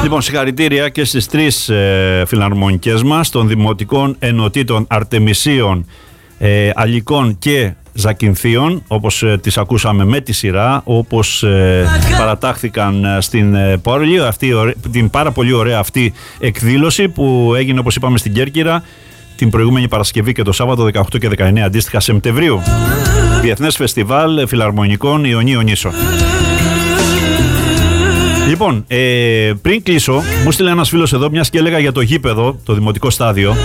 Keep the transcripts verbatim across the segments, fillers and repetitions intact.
Λοιπόν, συγχαρητήρια και στις τρεις ε, φιλαρμονικές μας των Δημοτικών Ενωτήτων Αρτεμισίων, ε, Αλικών και Ζακυνθίων, όπως ε, τις ακούσαμε με τη σειρά, όπως ε, παρατάχθηκαν ε, στην ε, πόλη, αυτή, την πάρα πολύ ωραία αυτή εκδήλωση που έγινε, όπως είπαμε, στην Κέρκυρα την προηγούμενη Παρασκευή και το Σάββατο δεκαοκτώ και δεκαεννέα αντίστοιχα Σεπτεμβρίου. Διεθνές Φεστιβάλ Φιλαρμονικών Ιωνίων Ίσων. Λοιπόν, ε, πριν κλείσω, μου στείλε ένας φίλος εδώ, μιας και έλεγα για το γήπεδο, το δημοτικό στάδιο.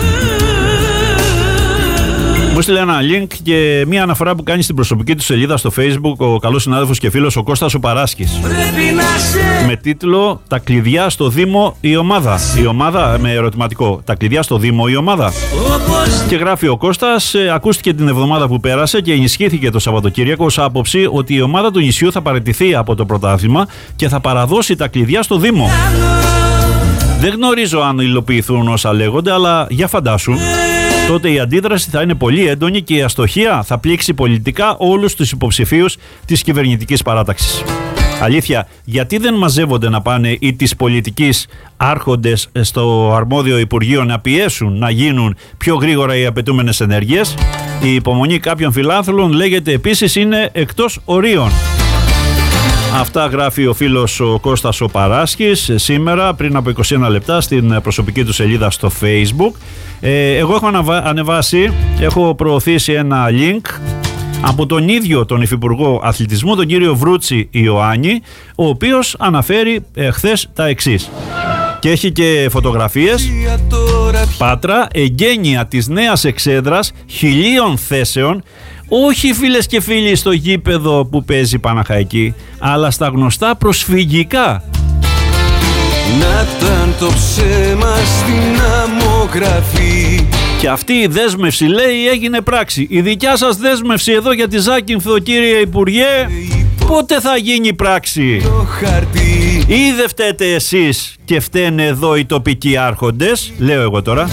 Μου στείλε ένα link και μια αναφορά που κάνει στην προσωπική του σελίδα στο Facebook ο καλός συνάδελφος και φίλος ο Κώστας ο Παράσκης. Με τίτλο «Τα κλειδιά στο Δήμο η ομάδα». Η ομάδα με ερωτηματικό. «Τα κλειδιά στο Δήμο η ομάδα». Και γράφει ο Κώστας, ε, ακούστηκε την εβδομάδα που πέρασε και ενισχύθηκε το Σαββατοκύριακο ως άποψη ότι η ομάδα του νησιού θα παραιτηθεί από το πρωτάθλημα και θα παραδώσει τα κλειδιά στο Δήμο. Δεν γνωρίζω αν υλοποιηθούν όσα λέγονται, αλλά για φαντάσου. Τότε η αντίδραση θα είναι πολύ έντονη και η αστοχία θα πλήξει πολιτικά όλους τους υποψηφίους της κυβερνητικής παράταξης. Αλήθεια, γιατί δεν μαζεύονται να πάνε ή της πολιτικής άρχοντες στο αρμόδιο Υπουργείο να πιέσουν να γίνουν πιο γρήγορα οι απαιτούμενες ενέργειες? Η υπομονή κάποιων φιλάνθρωπων, λέγεται επίσης, είναι εκτός ορίων. Αυτά γράφει ο φίλος ο Κώστας ο Παράσκης σήμερα πριν από είκοσι ένα λεπτά στην προσωπική του σελίδα στο Facebook. Ε, εγώ έχω αναβα... ανεβάσει, έχω προωθήσει ένα link από τον ίδιο τον Υφυπουργό Αθλητισμού, τον κύριο Βρούτσι Ιωάννη, ο οποίος αναφέρει ε, χθες τα εξής. Και έχει και φωτογραφίες. Πάτρα, εγγένεια της νέας εξέδρας χιλίων θέσεων. Όχι, φίλες και φίλοι, στο γήπεδο που παίζει Παναχαϊκή, αλλά στα γνωστά προσφυγικά. Να ήταν το ψέμα στην αμμογραφή. Και αυτή η δέσμευση, λέει, έγινε πράξη. Η δικιά σας δέσμευση εδώ για τη Ζάκυνθο, κύριε Υπουργέ, πότε θα γίνει πράξη? Ή δεν φταίτε εσείς και φταίνε εδώ οι τοπικοί άρχοντες, λέω εγώ τώρα.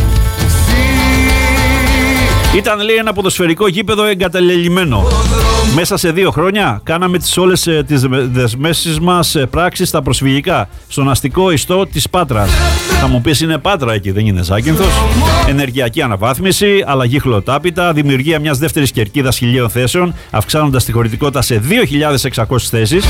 Ήταν, λέει, ένα ποδοσφαιρικό γήπεδο εγκαταλελειμμένο. Μέσα σε δύο χρόνια κάναμε τις όλες ε, τις δεσμεύσεις μας ε, πράξεις στα προσφυγικά, στον αστικό ιστό της Πάτρας. Θα μου πεις, είναι Πάτρα εκεί, δεν είναι Ζάκυνθος? Ενεργειακή αναβάθμιση, αλλαγή χλωτάπητα, δημιουργία μιας δεύτερης κερκίδας χιλίων θέσεων, αυξάνοντας τη χωρητικότητα σε δύο χιλιάδες εξακόσιες θέσεις.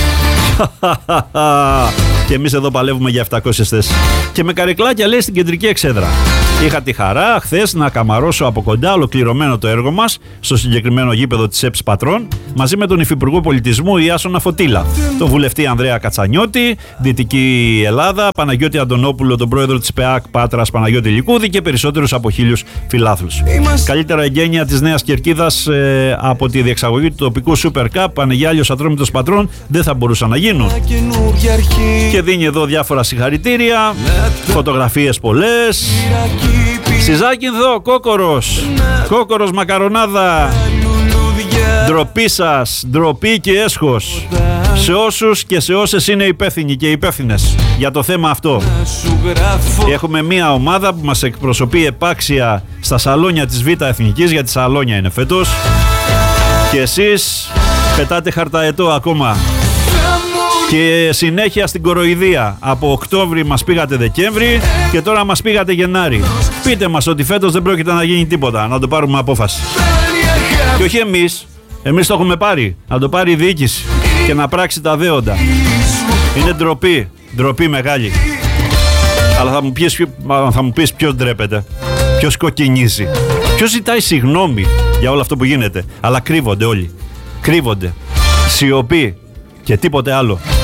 Και εμείς εδώ παλεύουμε για επτακόσιες θέσεις. Και με καρεκλάκια, λέει, στην κεντρική εξέδρα. Είχα τη χαρά χθες να καμαρώσω από κοντά ολοκληρωμένο το έργο μας στο συγκεκριμένο γήπεδο της ΕΠΣ Πατρών, μαζί με τον Υφυπουργό Πολιτισμού Ιάσονα Φωτήλα, τον βουλευτή Ανδρέα Κατσανιώτη, Δυτική Ελλάδα, Παναγιώτη Αντωνόπουλο, τον πρόεδρο της ΠΕΑΚ Πάτρας Παναγιώτη Λικούδη και περισσότερους από χίλιους φιλάθλους. Καλύτερα εγγένεια της νέας κερκίδας ε, από τη διεξαγωγή του τοπικού Super Cup Πανεγιάλιος Ατρόμητος Πατρών δεν θα μπορούσαν να γίνουν. Και δίνει εδώ διάφορα συγχαρητήρια, φωτογραφίες πολλές. Στη Ζάκυνθο, κόκορος, κόκορος μακαρονάδα. Ντροπή σας, ντροπή και έσχος σε όσους και σε όσες είναι υπεύθυνοι και υπεύθυνες για το θέμα αυτό. Έχουμε μια ομάδα που μας εκπροσωπεί επάξια στα σαλόνια της Β' Εθνικής, γιατί σαλόνια είναι φέτος, και εσείς πετάτε χαρταετό ακόμα. Και συνέχεια στην κοροϊδία. Από Οκτώβρη μας πήγατε Δεκέμβρη και τώρα μας πήγατε Γενάρη. Πείτε μας ότι φέτος δεν πρόκειται να γίνει τίποτα, να το πάρουμε απόφαση. Και όχι εμείς, εμείς το έχουμε πάρει, να το πάρει η διοίκηση και να πράξει τα δέοντα. Είναι ντροπή, ντροπή μεγάλη. Αλλά θα μου πεις, θα μου πεις ποιος ντρέπεται, ποιος κοκκινίζει, ποιος ζητάει συγγνώμη για όλο αυτό που γίνεται. Αλλά κρύβονται όλοι, κρύβονται, σιωπή και τίποτε άλλο.